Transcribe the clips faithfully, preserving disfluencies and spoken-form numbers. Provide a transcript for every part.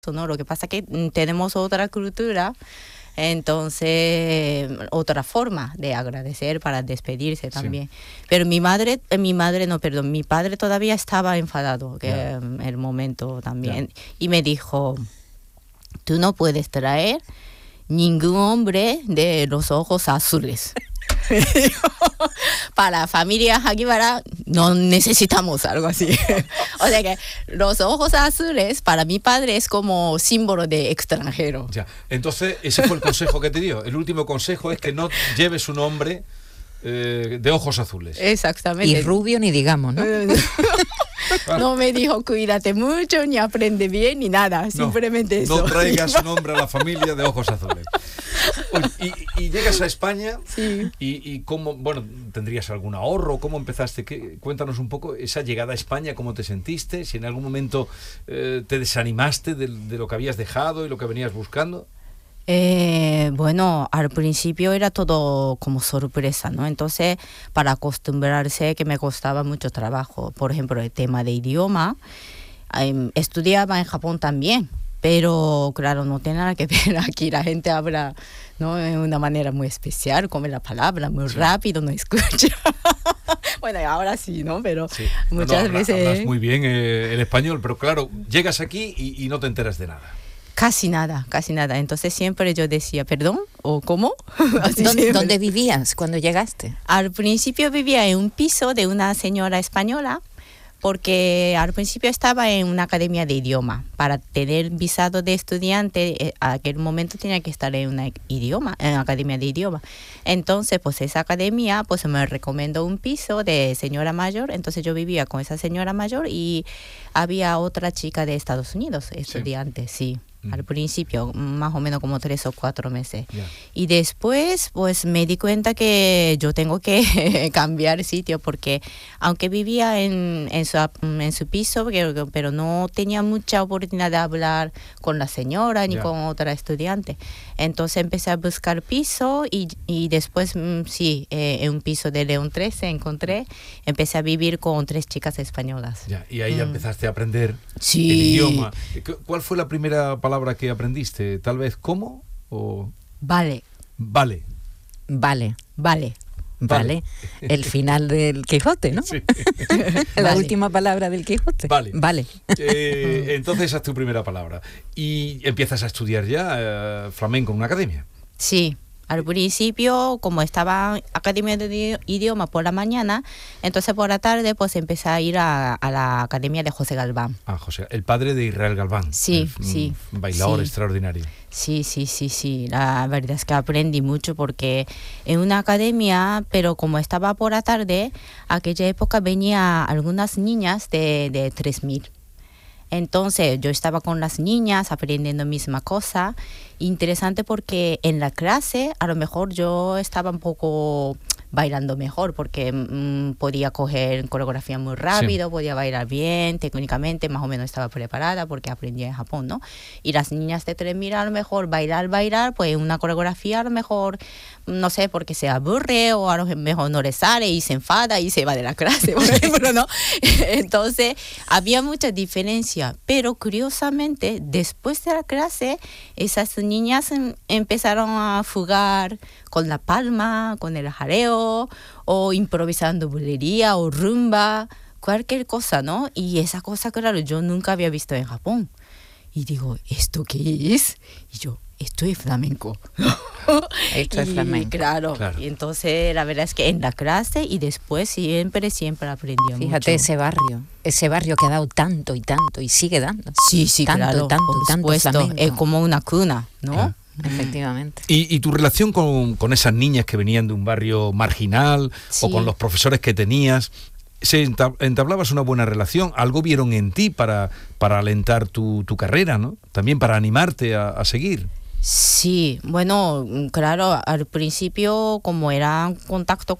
¿no? Lo que pasa es que mm, tenemos otra cultura, entonces otra forma de agradecer para despedirse también. Sí. Pero mi madre, eh, mi madre no, perdón, mi padre todavía estaba enfadado que yeah. el momento también yeah. y me dijo, tú no puedes traer ningún hombre de los ojos azules. Para familias aquí para no necesitamos algo así. O sea que los ojos azules para mi padre es como símbolo de extranjero. Ya. Entonces ese fue el consejo que te dio. El último consejo es que no lleves un hombre eh, de ojos azules. Exactamente. Y rubio ni digamos, ¿no? No me dijo cuídate mucho, ni aprende bien, ni nada, no, simplemente eso. No traigas un hombre a la familia de ojos azules. Oye, y, y llegas a España sí. y, y cómo, bueno, ¿tendrías algún ahorro? ¿Cómo empezaste? ¿Qué, cuéntanos un poco esa llegada a España, cómo te sentiste, si en algún momento eh, te desanimaste de, de lo que habías dejado y lo que venías buscando. Eh, bueno, al principio era todo como sorpresa, ¿no? Entonces, para acostumbrarse que me costaba mucho trabajo. Por ejemplo, el tema de idioma. Eh, estudiaba en Japón también, pero claro, no tiene nada que ver. Aquí la gente habla, ¿no? De una manera muy especial, come la palabra muy sí. rápido, no escucha. Bueno, ahora sí, ¿no? Pero sí. muchas no, no, veces... Hablas muy bien eh, el español, pero claro, llegas aquí y, y no te enteras de nada. Casi nada, casi nada. Entonces siempre yo decía, ¿perdón? ¿O cómo? Así ¿Dónde, ¿Dónde vivías cuando llegaste? Al principio vivía en un piso de una señora española, porque al principio estaba en una academia de idioma. Para tener visado de estudiante, eh, a aquel momento tenía que estar en una idioma, en una academia de idioma. Entonces, pues esa academia pues me recomendó un piso de señora mayor. Entonces yo vivía con esa señora mayor y había otra chica de Estados Unidos, estudiante, sí. sí. Al principio, más o menos como tres o cuatro meses. Yeah. Y después, pues me di cuenta que yo tengo que cambiar sitio porque aunque vivía en, en, su, en su piso, pero, pero no tenía mucha oportunidad de hablar con la señora ni yeah. con otra estudiante. Entonces empecé a buscar piso y, y después, sí, eh, en un piso de León trece encontré, empecé a vivir con tres chicas españolas. Yeah. Y ahí mm. ya empezaste a aprender sí. el idioma. ¿Cuál fue la primera palabra palabra que aprendiste? ¿Tal vez cómo? O... Vale. Vale. Vale. Vale. Vale. El final del Quijote, ¿no? Sí. La vale. última palabra del Quijote. Vale. Vale. Eh, entonces esa es tu primera palabra. Y empiezas a estudiar ya eh, flamenco en una academia. Sí. Al principio, como estaba en academia de idioma por la mañana, entonces por la tarde pues empecé a ir a, a la academia de José Galván. Ah, José, el padre de Israel Galván. Sí, el, sí. Un bailador sí. extraordinario. Sí, sí, sí, sí. La verdad es que aprendí mucho porque en una academia, pero como estaba por la tarde, aquella época venía algunas niñas de, de tres mil. Entonces yo estaba con las niñas aprendiendo misma cosa. Interesante porque en la clase a lo mejor yo estaba un poco bailando mejor porque mmm, podía coger coreografía muy rápido, sí. podía bailar bien, técnicamente más o menos estaba preparada porque aprendí en Japón, ¿no? Y las niñas de tres mil a lo mejor bailar, bailar, pues una coreografía a lo mejor, no sé, porque se aburre o a lo mejor no le sale y se enfada y se va de la clase, por ejemplo, ¿no? Entonces había mucha diferencia, pero curiosamente después de la clase esas niñas em- empezaron a jugar con la palma, con el jaleo, o improvisando bulería o rumba, cualquier cosa, ¿no? Y esa cosa, claro, yo nunca había visto en Japón. Y digo, ¿esto qué es? Y yo, esto es flamenco. Esto es y, flamenco. Claro, claro. Y entonces la verdad es que en la clase y después siempre, siempre aprendí mucho. Fíjate ese barrio, ese barrio que ha dado tanto y tanto y sigue dando. Sí, sí, tanto, claro, tanto, por tanto supuesto. flamenco. Es como una cuna, ¿no? Claro. Efectivamente. ¿Y, y tu relación con, con esas niñas que venían de un barrio marginal sí. o con los profesores que tenías? ¿Se entablabas una buena relación? ¿Algo vieron en ti para, para alentar tu, tu carrera, ¿no? También para animarte a, a seguir. Sí, bueno, claro, al principio como era contacto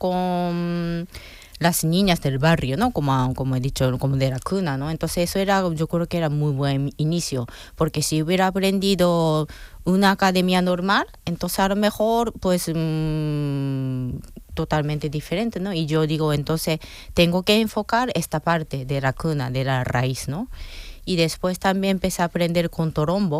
con las niñas del barrio, ¿no? Como, como he dicho, como de la cuna, ¿no? Entonces eso era, yo creo que era muy buen inicio, porque si hubiera aprendido una academia normal, entonces a lo mejor, pues, mmm, totalmente diferente, ¿no? Y yo digo, entonces, tengo que enfocar esta parte de la cuna, de la raíz, ¿no? y después también empecé a aprender con torombo.